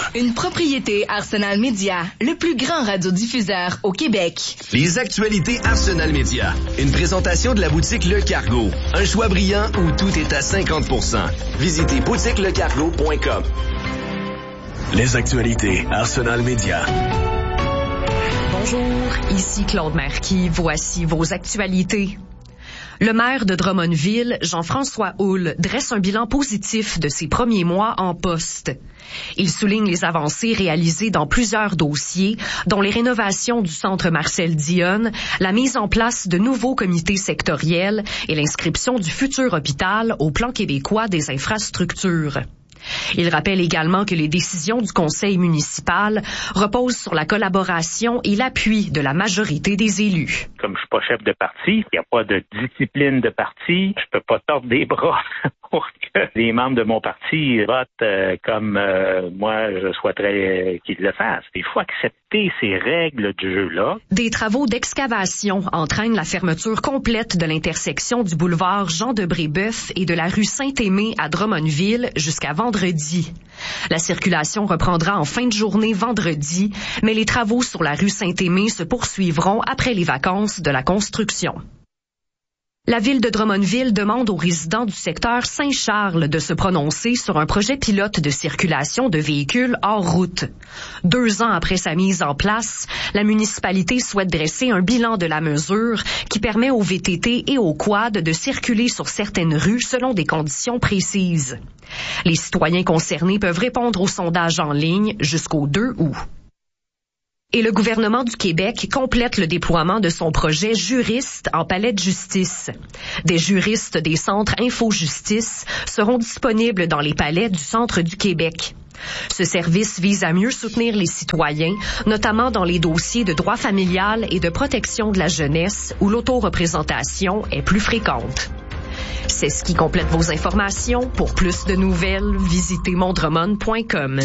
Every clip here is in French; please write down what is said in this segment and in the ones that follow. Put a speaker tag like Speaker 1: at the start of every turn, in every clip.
Speaker 1: Une propriété Arsenal Média, le plus grand radiodiffuseur au Québec.
Speaker 2: Les actualités Arsenal Média. Une présentation de la boutique Le Cargo. Un choix brillant où tout est à 50%. Visitez boutiquelecargo.com. Les actualités Arsenal Média.
Speaker 3: Bonjour, ici Claude Marquis. Voici vos actualités. Le maire de Drummondville, Jean-François Houle, dresse un bilan positif de ses premiers mois en poste. Il souligne les avancées réalisées dans plusieurs dossiers, dont les rénovations du centre Marcel Dionne, la mise en place de nouveaux comités sectoriels et l'inscription du futur hôpital au plan québécois des infrastructures. Il rappelle également que les décisions du conseil municipal reposent sur la collaboration et l'appui de la majorité des élus.
Speaker 4: Comme je suis pas chef de parti, il n'y a pas de discipline de parti, je peux pas tordre des bras pour que les membres de mon parti votent comme moi je souhaiterais qu'ils le fassent. Il faut accepter ces règles du jeu-là.
Speaker 3: Des travaux d'excavation entraînent la fermeture complète de l'intersection du boulevard Jean-de-Brébeuf et de la rue Saint-Aimé à Drummondville jusqu'à vendredi. La circulation reprendra en fin de journée vendredi, mais les travaux sur la rue Saint-Aimé se poursuivront après les vacances de la construction. La ville de Drummondville demande aux résidents du secteur Saint-Charles de se prononcer sur un projet pilote de circulation de véhicules hors route. 2 ans après sa mise en place, la municipalité souhaite dresser un bilan de la mesure qui permet aux VTT et aux quads de circuler sur certaines rues selon des conditions précises. Les citoyens concernés peuvent répondre au sondage en ligne jusqu'au 2 août. Et le gouvernement du Québec complète le déploiement de son projet Juriste en palais de justice. Des juristes des centres Info-Justice seront disponibles dans les palais du centre du Québec. Ce service vise à mieux soutenir les citoyens, notamment dans les dossiers de droit familial et de protection de la jeunesse où l'autoreprésentation est plus fréquente. C'est ce qui complète vos informations. Pour plus de nouvelles, visitez mondremon.com.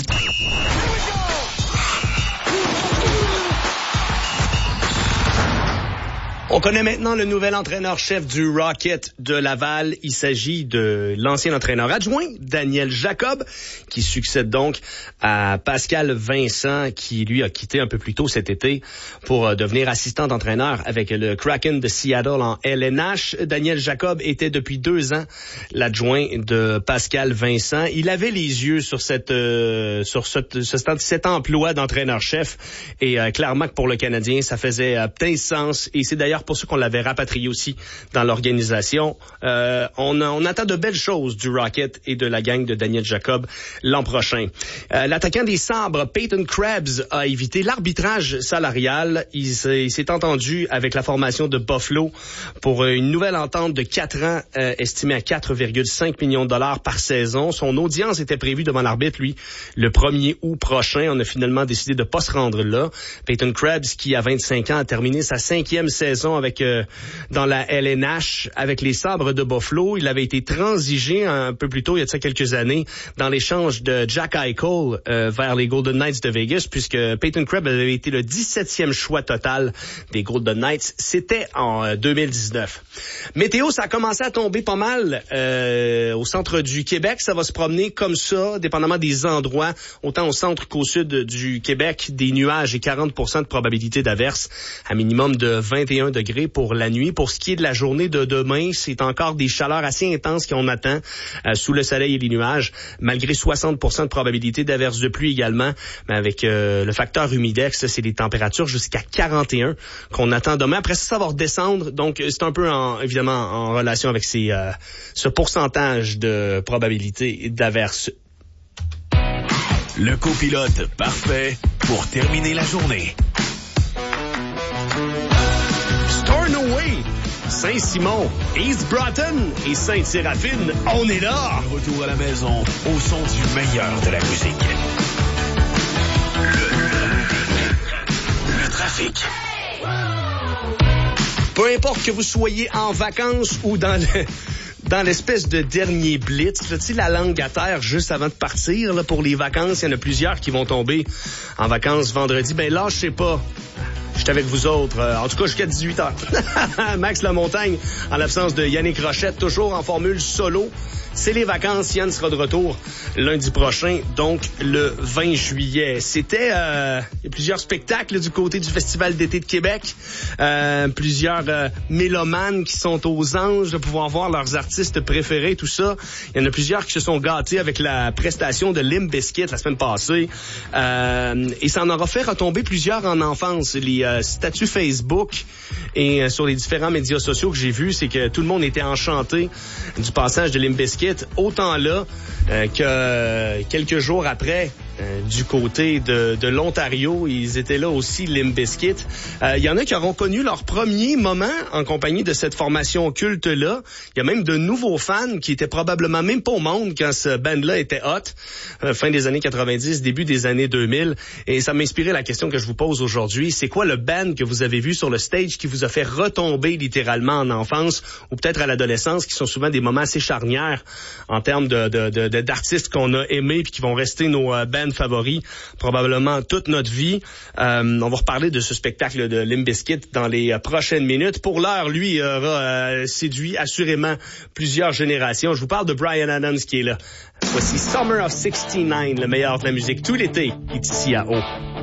Speaker 5: On connaît maintenant le nouvel entraîneur-chef du Rocket de Laval. Il s'agit de l'ancien entraîneur adjoint, Daniel Jacob, qui succède donc à Pascal Vincent, qui lui a quitté un peu plus tôt cet été pour devenir assistant d'entraîneur avec le Kraken de Seattle en LNH. Daniel Jacob était depuis 2 ans l'adjoint de Pascal Vincent. Il avait les yeux sur cet emploi d'entraîneur-chef et clairement que pour le Canadien, ça faisait plein sens et c'est d'ailleurs pour ceux qu'on l'avait rapatrié aussi dans l'organisation. On attend de belles choses du Rocket et de la gang de Daniel Jacob l'an prochain. L'attaquant des Sabres, Peyton Krebs, a évité l'arbitrage salarial. Il s'est entendu avec la formation de Buffalo pour une nouvelle entente de 4 ans estimée à 4,5 millions de dollars par saison. Son audience était prévue devant l'arbitre, lui, le 1er août prochain. On a finalement décidé de pas se rendre là. Peyton Krebs, qui a 25 ans, a terminé sa 5e saison avec dans la LNH avec les Sabres de Buffalo. Il avait été transigé un peu plus tôt, il y a de ça quelques années, dans l'échange de Jack Eichel vers les Golden Knights de Vegas, puisque Peyton Krebs avait été le 17e choix total des Golden Knights. C'était en 2019. Météo, ça a commencé à tomber pas mal au centre du Québec. Ça va se promener comme ça, dépendamment des endroits, autant au centre qu'au sud du Québec. Des nuages et 40% de probabilité d'averse, à minimum de 21 degrés pour la nuit. Pour ce qui est de la journée de demain, c'est encore des chaleurs assez intenses qu'on attend sous le soleil et les nuages, malgré 60% de probabilité d'averse de pluie également. Mais avec le facteur humidex, c'est des températures jusqu'à 41 qu'on attend demain. Après ça, ça va redescendre. Donc, c'est un peu évidemment en relation avec ce pourcentage de probabilité d'averse.
Speaker 2: Le copilote parfait pour terminer la journée.
Speaker 5: Stornoway, Saint-Simon, East Broughton et Sainte-Séraphine, on est là!
Speaker 2: Retour à la maison au son du meilleur de la musique. Le trafic.
Speaker 5: Peu importe que vous soyez en vacances ou dans l'espèce de dernier blitz, tu sais, la langue à terre juste avant de partir là, pour les vacances, il y en a plusieurs qui vont tomber en vacances vendredi. Ben là, je sais pas. J'étais avec vous autres, en tout cas jusqu'à 18h. Max Lamontagne, en l'absence de Yannick Rochette, toujours en formule solo. C'est les vacances. Yann sera de retour lundi prochain, donc le 20 juillet. C'était il y a plusieurs spectacles du côté du Festival d'été de Québec. Plusieurs mélomanes qui sont aux anges de pouvoir voir leurs artistes préférés, tout ça. Il y en a plusieurs qui se sont gâtés avec la prestation de Limp Bizkit la semaine passée. Et ça en aura fait retomber plusieurs en enfance. Les statuts Facebook et sur les différents médias sociaux que j'ai vus, c'est que tout le monde était enchanté du passage de Limp Bizkit, autant là que quelques jours après, du côté de l'Ontario, ils étaient là aussi, Limp Bizkit. Il y en a qui auront connu leur premier moment en compagnie de cette formation culte-là. Il y a même de nouveaux fans qui étaient probablement même pas au monde quand ce band-là était hot, fin des années 90, début des années 2000. Et ça m'a inspiré la question que je vous pose aujourd'hui. C'est quoi le band que vous avez vu sur le stage qui vous a fait retomber littéralement en enfance ou peut-être à l'adolescence, qui sont souvent des moments assez charnières en termes d'artistes qu'on a aimés puis qui vont rester nos bands favoris probablement toute notre vie. On va reparler de ce spectacle de Limp Bizkit dans les prochaines minutes. Pour l'heure, lui aura séduit assurément plusieurs générations. Je vous parle de Bryan Adams qui est là. Voici Summer of '69, le meilleur de la musique tout l'été, est ici à O.